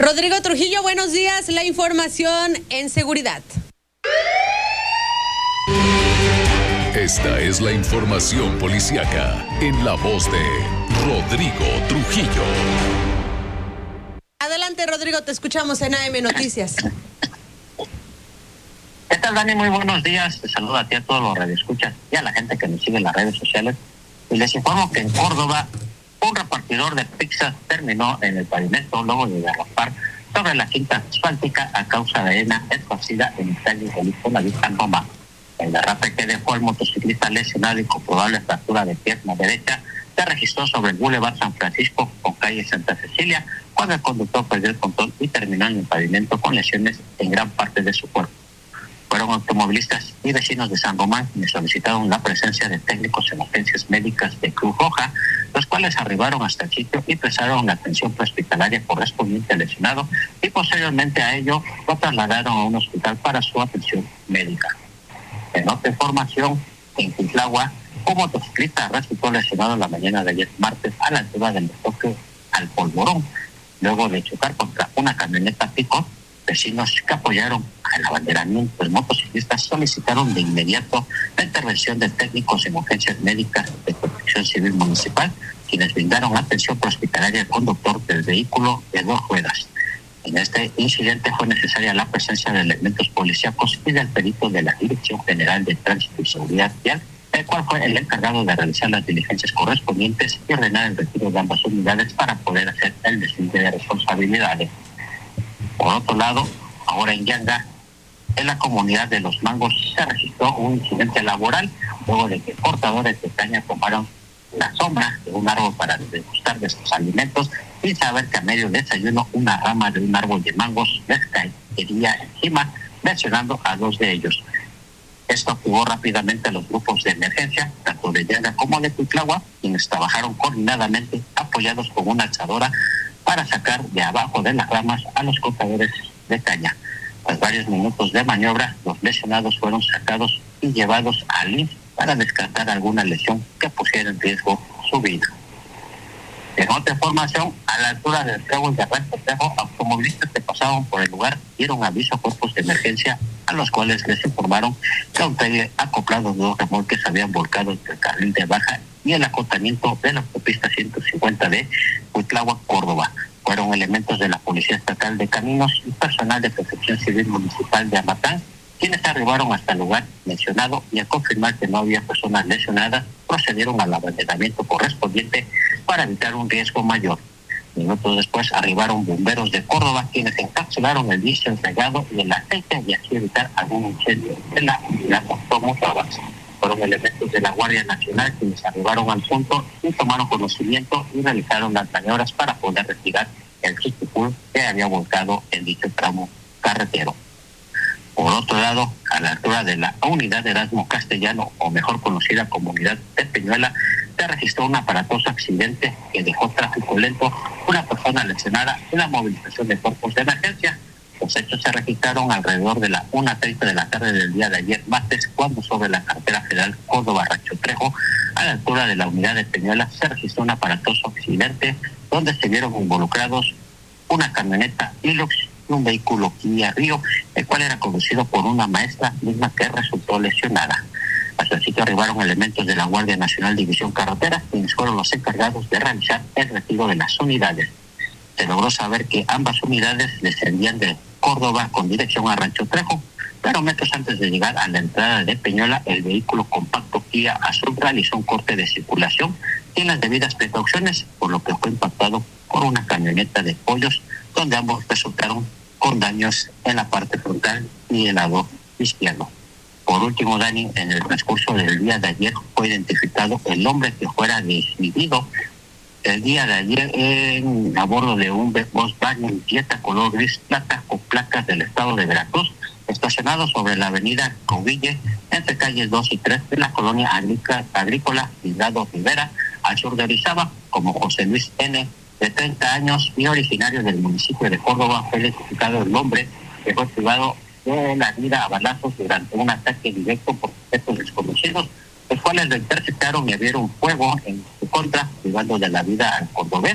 Rodrigo Trujillo, buenos días. La información en seguridad. Esta es la información policíaca en la voz de Rodrigo Trujillo. Adelante, Rodrigo, te escuchamos en AM Noticias. ¿Qué tal, Dani? Muy buenos días. Te saludo a ti, a todos los radioescuchas y a la gente que nos sigue en las redes sociales. Y les informo que en Córdoba, un repartidor de pizzas terminó en el pavimento luego de derrapar sobre la cinta asfáltica a causa de arena esparcida en el calle de la vista Roma. El derrape que dejó al motociclista lesionado y con probable fractura de pierna derecha se registró sobre el Boulevard San Francisco con calle Santa Cecilia, cuando el conductor perdió el control y terminó en el pavimento con lesiones en gran parte de su cuerpo. Fueron automovilistas y vecinos de San Román quienes solicitaron la presencia de técnicos en urgencias médicas de Cruz Roja, los cuales arribaron hasta el sitio y prestaron la atención prehospitalaria correspondiente al lesionado y posteriormente a ello lo trasladaron a un hospital para su atención médica. En otra información, en Cuitlahua, un motociclista resultó lesionado la mañana de ayer martes a la altura del toque al Polvorón, luego de chocar contra una camioneta pick-up. Vecinos que apoyaron al abanderamiento del motociclista solicitaron de inmediato la intervención de técnicos en urgencias médicas de Protección Civil Municipal, quienes brindaron atención prehospitalaria al conductor del vehículo de 2 ruedas. En este incidente fue necesaria la presencia de elementos policíacos y del perito de la Dirección General de Tránsito y Seguridad Vial, el cual fue el encargado de realizar las diligencias correspondientes y ordenar el retiro de ambas unidades para poder hacer el deslinde de responsabilidades. Por otro lado, ahora en Yanga, en la comunidad de Los Mangos, se registró un incidente laboral luego de que portadores de caña tomaron la sombra de un árbol para degustar de sus alimentos sin saber que a medio desayuno una rama de un árbol de mangos les caería encima, lesionando a 2 de ellos. Esto activó rápidamente a los grupos de emergencia, tanto de Yanga como de Cuitlahua, quienes trabajaron coordinadamente apoyados con una alzadora para sacar de abajo de las ramas a los cortadores de caña. Tras varios minutos de maniobra, los lesionados fueron sacados y llevados al IMSS para descartar alguna lesión que pusiera en riesgo su vida. En otra información, a la altura del trébol de Rancho Trejo, automovilistas que pasaban por el lugar dieron aviso a cuerpos de emergencia, a los cuales les informaron que un trailer acoplado de 2 remolques habían volcado entre el carril de baja y el acotamiento de la autopista 150 de Cuitlahua, Córdoba. Fueron elementos de la Policía Estatal de Caminos y personal de Protección Civil Municipal de Amatán quienes arribaron hasta el lugar mencionado y al confirmar que no había personas lesionadas, procedieron al abanderamiento correspondiente para evitar un riesgo mayor. Minutos después arribaron bomberos de Córdoba quienes encapsularon el diésel regado y el aceite y así evitar algún incendio en la unidad automotora. Fueron elementos de la Guardia Nacional quienes arribaron al punto y tomaron conocimiento y realizaron las maniobras para poder retirar el chicipul que había volcado en dicho tramo carretero. Por otro lado, a la altura de la unidad de Erasmo Castellano, o mejor conocida como unidad de Peñuela, se registró un aparatoso accidente que dejó tráfico lento, una persona lesionada y la movilización de cuerpos de emergencia. Los hechos se registraron alrededor de la 1:30 de la tarde del día de ayer martes, cuando sobre la carretera federal Córdoba-Rancho Trejo, a la altura de la unidad de Peñuela, se registró un aparatoso accidente donde se vieron involucrados una camioneta Hilux y un vehículo Kia Río, el cual era conducido por una maestra misma que resultó lesionada. Hasta el sitio arribaron elementos de la Guardia Nacional División Carretera, quienes fueron los encargados de realizar el retiro de las unidades. Se logró saber que ambas unidades descendían de Córdoba con dirección a Rancho Trejo, pero metros antes de llegar a la entrada de Peñuela, el vehículo compacto Kia Azul realizó un corte de circulación sin las debidas precauciones, por lo que fue impactado por una camioneta de pollos, donde ambos resultaron con daños en la parte frontal y el lado izquierdo. Por último, Dani, en el transcurso del día de ayer fue identificado el hombre que fuera desvivido el día de ayer a bordo de un Volkswagen Jetta color gris plata con placas del estado de Veracruz, estacionado sobre la avenida Coville, entre calles 2 y 3 de la colonia agrícola Hidalgo Rivera, al sur de Orizaba, como José Luis N., de 30 años y originario del municipio de Córdoba. Fue identificado el hombre que fue privado de la vida a balazos durante un ataque directo por sujetos desconocidos, los cuales lo interceptaron y abrieron fuego en su contra, privando de la vida al cordobés,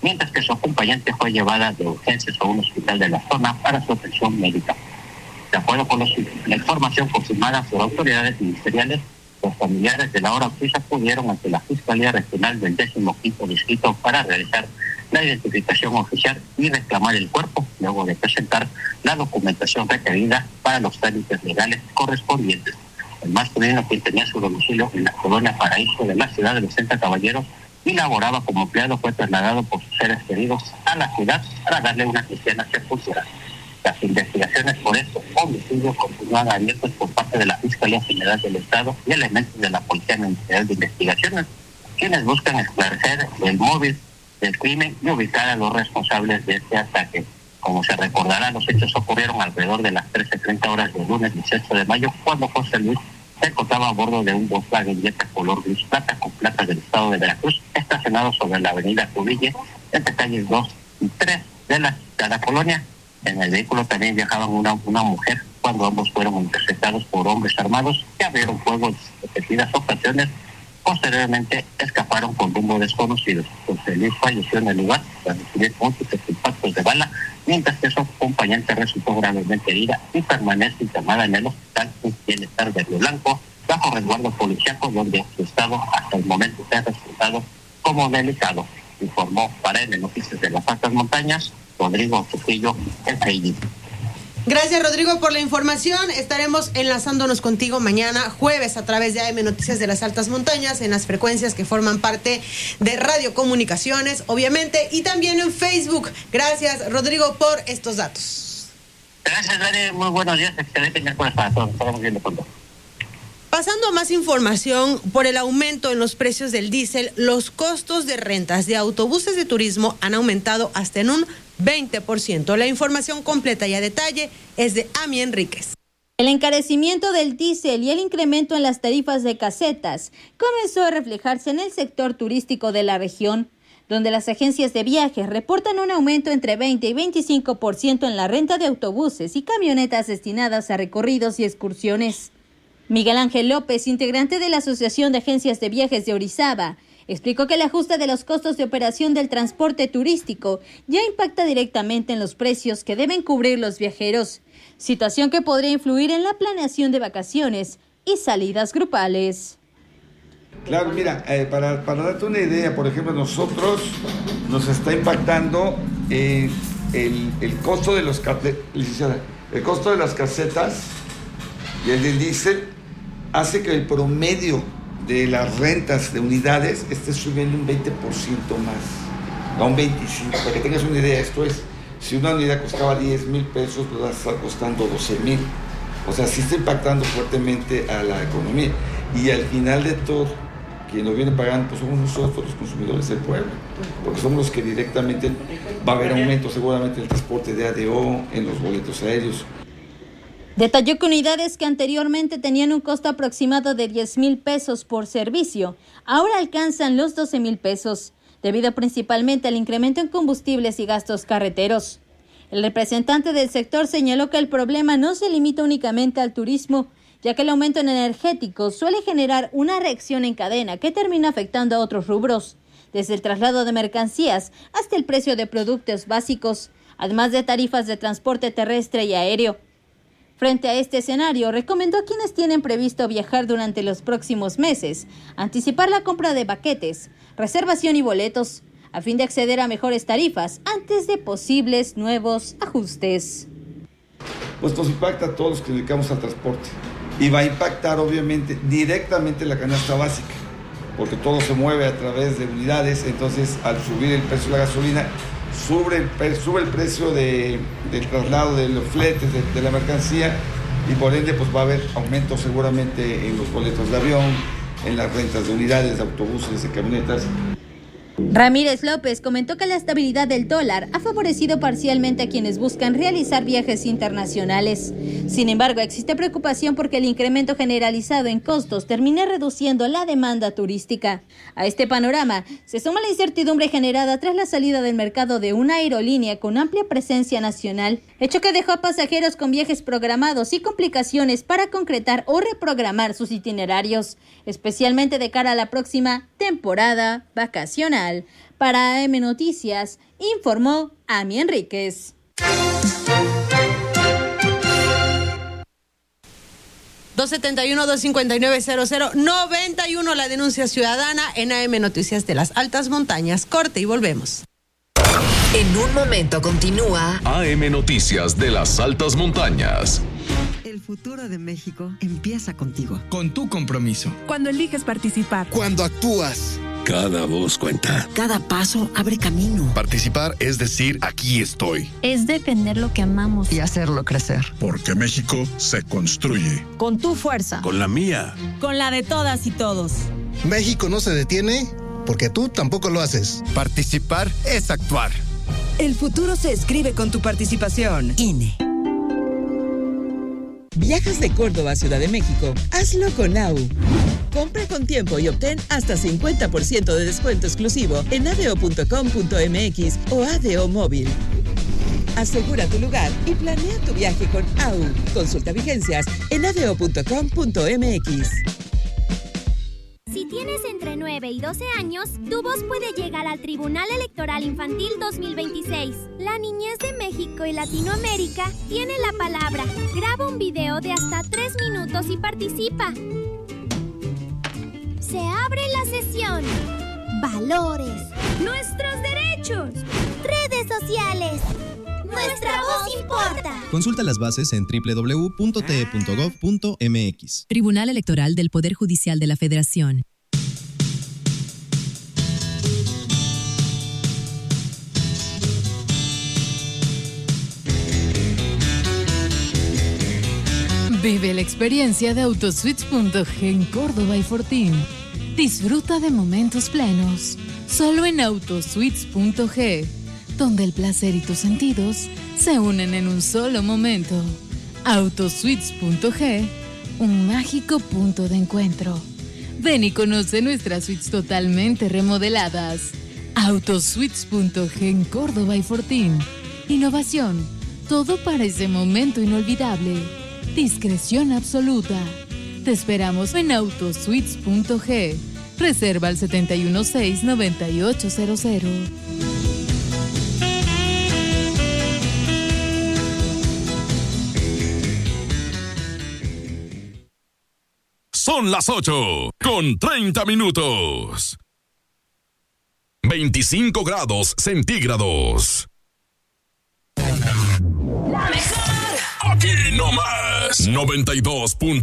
mientras que su acompañante fue llevada de urgencias a un hospital de la zona para su atención médica. De acuerdo con la información confirmada por autoridades ministeriales, los familiares de la hora octisa acudieron ante la Fiscalía Regional del 15º Distrito para realizar la identificación oficial y reclamar el cuerpo, luego de presentar la documentación requerida para los trámites legales correspondientes. El masculino, quien tenía su domicilio en la colonia Paraíso de la ciudad de los 60 Caballeros y laboraba como empleado, fue trasladado por sus seres queridos a la ciudad para darle una cristiana sepultura. Las investigaciones por estos homicidios continúan abiertas por parte de la Fiscalía General del Estado y elementos de la Policía Ministerial de Investigaciones, quienes buscan esclarecer el móvil del crimen y ubicar a los responsables de este ataque. Como se recordará, los hechos ocurrieron alrededor de las 13:30 horas del lunes 18 de mayo, cuando José Luis se encontraba a bordo de un Volkswagen Jetta color gris plata con placas del estado de Veracruz, estacionado sobre la avenida Cubille, entre calles 2 y 3 de la citada colonia. En el vehículo también viajaban una mujer, cuando ambos fueron interceptados por hombres armados que abrieron fuego en repetidas ocasiones. Posteriormente escaparon con rumbo desconocido. José Luis falleció en el lugar tras recibir múltiples impactos de bala, mientras que su acompañante resultó gravemente herida y permanece internada en el hospital Bienestar de Río Blanco bajo resguardo policiaco, donde su estado hasta el momento se ha resultado como delicado. Informó para el Noticias de las Altas Montañas Rodrigo Trujillo, el FEIDI. Gracias, Rodrigo, por la información. Estaremos enlazándonos contigo mañana jueves a través de AM Noticias de las Altas Montañas en las frecuencias que forman parte de Radio Comunicaciones, obviamente, y también en Facebook. Gracias, Rodrigo, por estos datos. Gracias, Dani. Muy buenos días. Excelente miércoles para todos. Estamos viendo pronto. Pasando a más información, por el aumento en los precios del diésel, los costos de rentas de autobuses de turismo han aumentado hasta en un 20%. La información completa y a detalle es de Ami Enríquez. El encarecimiento del diésel y el incremento en las tarifas de casetas comenzó a reflejarse en el sector turístico de la región, donde las agencias de viajes reportan un aumento entre 20 y 25% en la renta de autobuses y camionetas destinadas a recorridos y excursiones. Miguel Ángel López, integrante de la Asociación de Agencias de Viajes de Orizaba, explicó que el ajuste de los costos de operación del transporte turístico ya impacta directamente en los precios que deben cubrir los viajeros, situación que podría influir en la planeación de vacaciones y salidas grupales. Claro, mira, para darte una idea, por ejemplo, nosotros nos está impactando el costo de el costo de las casetas y el del diésel hace que el promedio de las rentas de unidades esté subiendo un 20% más, no un 25%. Para que tengas una idea, esto es, si una unidad costaba 10,000 pesos, pues va a estar costando 12,000. O sea, sí está impactando fuertemente a la economía. Y al final de todo, quien lo viene pagando, pues somos nosotros, los consumidores del pueblo, porque somos los que directamente va a haber aumento seguramente en el transporte de ADO, en los boletos aéreos. Detalló que unidades que anteriormente tenían un costo aproximado de 10,000 pesos por servicio, ahora alcanzan los 12,000 pesos, debido principalmente al incremento en combustibles y gastos carreteros. El representante del sector señaló que el problema no se limita únicamente al turismo, ya que el aumento en energéticos suele generar una reacción en cadena que termina afectando a otros rubros, desde el traslado de mercancías hasta el precio de productos básicos, además de tarifas de transporte terrestre y aéreo. Frente a este escenario, recomendó a quienes tienen previsto viajar durante los próximos meses anticipar la compra de paquetes, reservación y boletos, a fin de acceder a mejores tarifas antes de posibles nuevos ajustes. Pues nos impacta a todos los que dedicamos al transporte y va a impactar obviamente directamente la canasta básica, porque todo se mueve a través de unidades, entonces al subir el precio de la gasolina, sube el precio del traslado de los fletes de la mercancía y por ende pues va a haber aumento seguramente en los boletos de avión, en las rentas de unidades, de autobuses, de camionetas. Ramírez López comentó que la estabilidad del dólar ha favorecido parcialmente a quienes buscan realizar viajes internacionales. Sin embargo, existe preocupación porque el incremento generalizado en costos termine reduciendo la demanda turística. A este panorama se suma la incertidumbre generada tras la salida del mercado de una aerolínea con amplia presencia nacional, hecho que dejó a pasajeros con viajes programados y complicaciones para concretar o reprogramar sus itinerarios, especialmente de cara a la próxima temporada vacacional. Para AM Noticias, informó Ami Enríquez. ...271-259-0091... la denuncia ciudadana en AM Noticias de las Altas Montañas. Corte y volvemos. En un momento continúa AM Noticias de las Altas Montañas. El futuro de México empieza contigo. Con tu compromiso. Cuando eliges participar. Cuando actúas. Cada voz cuenta. Cada paso abre camino. Participar es decir, aquí estoy. Es defender lo que amamos. Y hacerlo crecer. Porque México se construye. Con tu fuerza. Con la mía. Con la de todas y todos. México no se detiene porque tú tampoco lo haces. Participar es actuar. El futuro se escribe con tu participación. INE. ¿Viajas de Córdoba a Ciudad de México? Hazlo con AU. Compra con tiempo y obtén hasta 50% de descuento exclusivo en adeo.com.mx o ADO Móvil. Asegura tu lugar y planea tu viaje con AU. Consulta vigencias en adeo.com.mx. Si tienes entre 9 y 12 años, tu voz puede llegar al Tribunal Electoral Infantil 2026. La niñez de México y Latinoamérica tiene la palabra. Graba un video de hasta 3 minutos y participa. Se abre la sesión. Valores. Nuestros derechos. Redes sociales. Nuestra voz importa. Consulta las bases en www.te.gov.mx. Tribunal Electoral del Poder Judicial de la Federación. Vive la experiencia de Autosuites.g en Córdoba y Fortín. Disfruta de momentos plenos. Solo en Autosuites.g, donde el placer y tus sentidos se unen en un solo momento. Autosuites.g, un mágico punto de encuentro. Ven y conoce nuestras suites totalmente remodeladas. Autosuites.g en Córdoba y Fortín. Innovación, todo para ese momento inolvidable. Discreción absoluta. Te esperamos en Autosuites.g. Reserva al 716-9800. Son las 8:30. 25 grados centígrados. La mejor. Aquí nomás. 92.